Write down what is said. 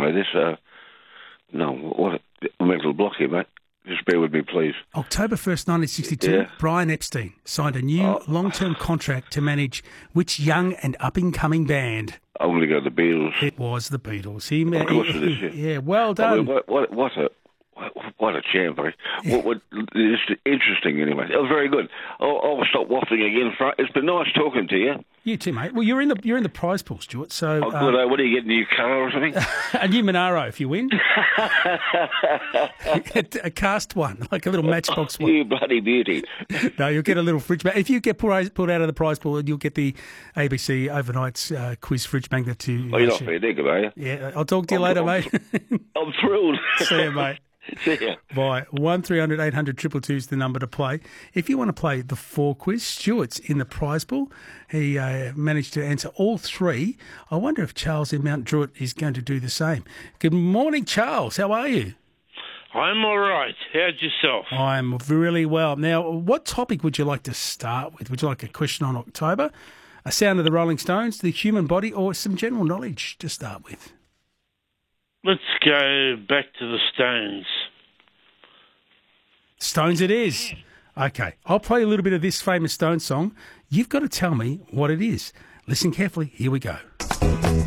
mate. No, what a mental block here, mate. Just bear with me, please. October 1st, 1962, Yeah. Brian Epstein signed a new long-term contract to manage which young and up-and-coming band? I'm going to go to the Beatles. It was the Beatles. Of course it is, yeah. Yeah, well I done. mean, what a champ, eh? It's interesting, anyway. Oh, very good. I'll stop waffling again. It's been nice talking to you. You too, mate. Well, you're in the prize pool, Stuart. So, Oh, good. What do you get, a new car or something? a new Monaro if you win. A cast one, like a little matchbox one. You bloody beauty. No, you'll get a little fridge magnet. If you get pulled out of the prize pool, you'll get the ABC Overnight's quiz fridge magnet too. Oh, you're not fair dinkum, are you? Yeah, I'll talk to you later, mate. I'm thrilled. See you, mate. See ya. Bye. 1300 800 222 is the number to play. If you want to play the 4 quiz, Stuart's in the prize pool. He managed to answer all 3. I wonder if Charles in Mount Druitt is going to do the same. Good morning, Charles. How are you? I'm all right. How's yourself? I'm really well. Now, what topic would you like to start with? Would you like a question on October, a sound of the Rolling Stones, the human body, or some general knowledge to start with? Let's go back to the Stones. Stones it is. Okay, I'll play a little bit of this famous Stones song. You've got to tell me what it is. Listen carefully. Here we go.